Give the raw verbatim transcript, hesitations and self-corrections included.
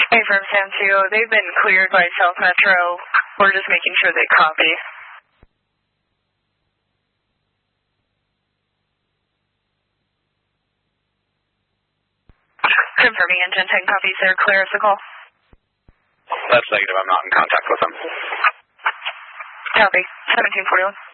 Hey, from San two, they've been cleared by South Metro. We're just making sure they copy. Confirming engine ten copies, they're clear as a call. That's negative, I'm not in contact with them. Copy, seventeen forty-one.